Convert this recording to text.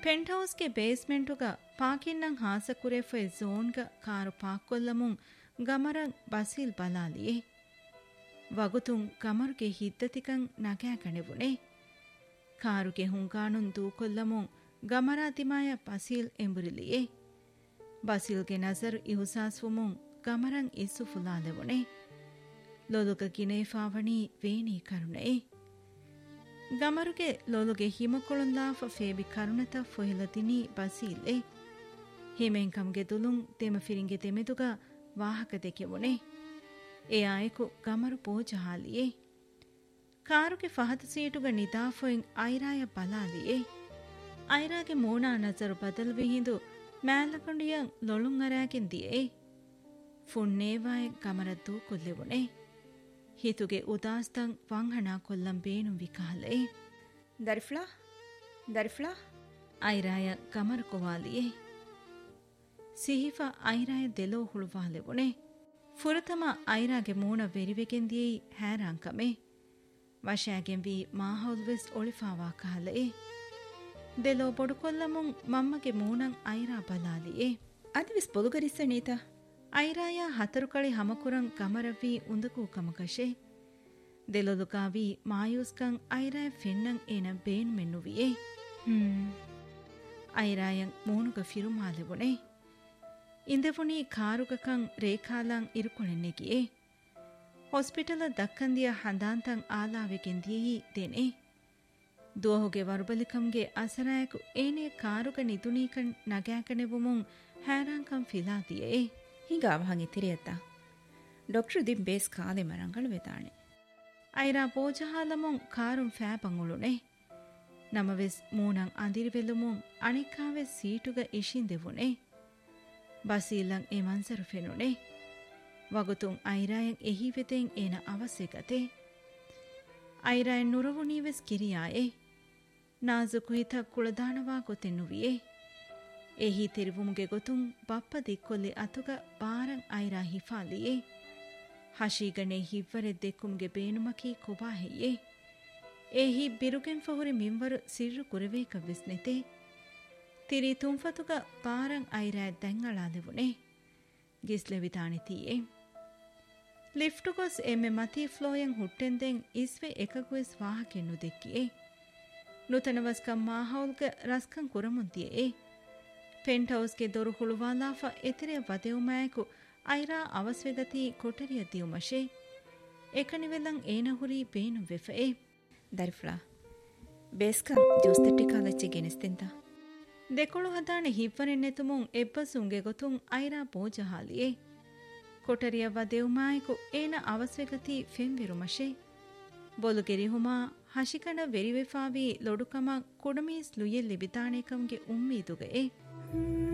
ಪೆಂಟ್ ಹೌಸ್ಗೆ ಬೇಸ್ಮೆಂಟುಗ ಪಾಕಿನ್ನಂ ಹಾಸಕುರೆಫೆ ಝೋನ್ಗ car ಪಾಕ್ಕೊಲ್ಲಮುಂ ಗಮರಂ ಬಸೀಲ್ ಬಲಾಲಿಯೇ ವಗುತುಂ ಗಮರುಗೆ ಹಿದ್ದತಿಕಂ ನಗ್ಯಾಗಣೆವುಣೆ ಕಾರುಗೆ ಹುಂಗಾಣುನ್ ದೂಕೊಲ್ಲಮುಂ ಗಮರಾ ತಿಮಾಯ ಬಸೀಲ್ ಎಂಬುರಿಲಿಯೇ ಬಸೀಲ್ಗೆ ನಜರು ಇಹುಸಾಸ್ವುಮುಂ ಗಮರಂ ಇಸ್ಸು ಫುಲಾಲೆವುಣೆ ಲೊಲುಗ ಗಿನೇಫಾವಣಿ ವೇಣಿ ಕರುಣೆ ಗಮರುಗೆ ಲೊಲುಗೆ ಹಿಮಕೊಳುಂಲಾಫ ಫೇಬಿ ಕರುಣತ ಫೊಹಿಲತಿನಿ ಬಸೀಲ್ಲೆ ಹಿಮೆಂಕಂಗೆ ದುಲುಂ ತೆಮ ಫಿರಿಂಗೆ ತೆಮೆದುಗ ವಾಹಕ ದೆಕೆವುಣೆ A ಆಯಕು ಗಮರು ಪೋಜಹಾಲಿಯೇ ಕಾರುಗೆ ಫಹತ ಸೀಟುಗ ನಿದಾಫೊಯಿಂ ಐರಾಯ ಬಲಾಲಿಯೇ ಐರಾಗೆ ಮೂಣಾ ನಜರು ಬದಲ್ವಿ Hindu ಮ್ಯಾಲಕೊಂಡಿಯಂ ಲೊಳುಂ ಅರಾಗೆನ್ ದಿಯೇ ಫುಣ್ಣೇವಾಯ ಗಮರದ್ದೂ ಕೊಲ್ಲೆವುಣೆ ಹಿತುಗೆ ಉದಾಸ್ತಂ ವಂಹಣಾ Kollam ಬೇಣುಂ ವಿಕಾಲೆ ದರ್ಫ್ಲಾ ಐರಾಯ ಗಮರು ಕೊವಾಲಿಯೇ ಸಿಹಿಫ ಐರಾಯ ದೆಲೋ ಹುಳುವಾಲೆವುಣೆ ಫುರತಮ ಐರಾಗೆ ಮೂಣ ವೆರಿವೆಗೆಂದಿಯೇ ಹ್ಯಾರಾಂಕಮೆ ವಶಾಗೆನ್ V ಮಾಹೌಲ್ವೆಸ್ ಒಳಿಫಾವಾ ಕಾಲೆ ದೆಲೋ ಬೊಡುಕೊಲ್ಲಮುಂ ಮಮ್ಮಗೆ ಮೂಣಂ Aira ಬಲಾಲಿಯೇ ಅದಿವಿಸ್ ಪೊಲುಗರಿಸ್ಸ Neeta ಐರಾಯ ಹತರು ಕಳಿ ಹಮಕುರಂ ಕಮರವಿ ಉಂದಕೂ ಕಮಕಶೆ ದೆಲೊಲುಕಾವಿ ಮಾಯೂಸ್ಕಂ ಐರಾಯ ಫೆನ್ನಂ ಏನ ಬೇನ್ ಮೆನ್ನುವಿಯೇ ಐರಾಯಂ ಮೂನುಗ ಫಿರುಮಾಲೆವುಣೆ ಇಂದೆವುಣಿ ಕಾರುಗಕಂ ರೇಖಾಲಂ ಇರುಕೊಳೆನ್ನೆಗಿಯೇ ಹಾಸ್ಪಿಟಲ ದಕ್ಕಂದಿಯ ಹಂದಾಂತಂ ಆಲಾವೆಗೆಂದಿಯೇ ದೇನೆ ದುವಹುಗೆ ವರುಬಲಿಕಂಗೆ ಅಸರಾಯಕು ಏನೇ ಕಾರುಗ ನಿದುನೀಕಂ ನಗ್ಯಾಕನೆವುಮುಂ ಹ್ಯಾರಾಂಕಂ ಫಿಲಾದಿಯೇ ಹಿಂಗ ಅವಹಂಗೆ ತಿರಿಯತ್ತ ಡಾಕ್ಟರ್ ದಿಂ ಬೇಸ್ ಕಾಲೆ ಮರಂಗಳು ವೆತಾಣೆ ಐರಾ ಪೋಜಹಾಲಮುಂ ಕಾರುಂ ಫ್ಯಾಪಂಗುಳುಣೆ ನಮವೆಸ್ ಮೂನಂ ಅಂದಿರಿವೆಲುಮುಂ ಅಣಿಕಾವೆಸ್ ಸೀಟುಗ ಇಶಿಂದೆವುಣೆ ಬಸೀಲಂ ಎ ಮನ್ಸರು ಫೆನುಣೆ ವಗುತುಂ ಐರಾಯಂ ಎಹಿವೆತೆಂ ಏನ ಅವಸ್ಸೆಗತೆ ಐರಾಯಂ ನುರವುಣೀವೆಸ್ ಕಿರಿಯಾಯೆ ನಾಜುಕು ಹಿತ ಕುಳದಾಣವಾ ಗೊತೆನ್ನುವಿಯೇ ಎಹಿ ತೆರಿವುಮುಗೆ ಗೊತುಂ ಬಪ್ಪ ದಿಕ್ಕೊಲ್ಲಿ ಅತುಗ ಬಾರಂ ಐರಾ ಹಿಫಾಲಿಯೇ ಹಶೀಗಣೆ ಹಿವ್ವರೆದ್ದೆಕ್ಕುಮ್ಗೆ ಬೇನುಮಕಿ ಕೊಬಾಹೆಯೇ ಏಹಿ ಬಿರುಗೆನ್ ಫಹುರಿ ಮಿಂವರು ಸಿರ್ರು ಕುರವೇಕ ವಿಸ್ನೆತೆ ತಿರಿ ತುಂಫತುಗ ಬಾರಂ ಐರಾ ದೆಂಗಳಾಲೆವುಣೆ ಗಿಸ್ಲೆವಿತಾಣಿತೀಯೇ ಲಿಫ್ಟುಗೊಸ್ ಎಮ್ಮೆ ಮತಿ ಫ್ಲೋಯಂ ಹುಟ್ಟೆಂದೆಂ ಇಸ್ವೆ ಎಕಗುವೆಸ್ ವಾಹಕೆನ್ನು ದೆಕ್ಕಿಯೇ ನುತನವಸ್ಕಂ ಮಾಹೌಲ್ಗ ರಸ್ಕಂ ಕುರಮುಂತಿಯೇ ಪೆಂಟ್ ಹೌಸ್ಗೆ ದೊರು ಹುಳುವಾಲಾಫ ಎತಿರೆಯ ವದೆವುಮಾಯಕು ಐರಾ ಅವಸ್ವೆಗತಿ ಕೊಟರಿಯ ದಿಯುಮಶೆ ಎಕಣಿವೆಲಂ ಏನಹುರಿ ಬೇನು ವೆಫೆ ದರ್ಫ್ಲಾ ಬೇಸ್ಕಂ ಜೂಸ್ತಟ್ಟಿ ಕಾಲಚ್ಚಿ ಗೆನಿಸ್ತೆಂತ ದೆಕೊಳು ಹದಾಣೆ ಹಿವ್ವರೆನ್ನೆತುಮುಂ ಎಬ್ಬಸುಂಗೆ ಗೊತುಂ ಐರಾ ಬೋಜಹಾಲಿಯೇ ಕೊಟರಿಯ ವದೆವುಮಾಯಕು ಏನ ಅವಸ್ವೆಗತಿ ಫೆಂವಿರುಮಶೆ ಬೊಲುಗೆರಿಹುಮಾ ಹಶಿಕಂಡ ವೆರಿವೆಫಾವಿ ಲೊಡುಕಮ ಕುಡಮೀಸ್ ಲುಯೆಲ್ಲಿ ಬಿತಾಣೇಕಂಗೆ ಉಮ್ಮೀದುಗೆ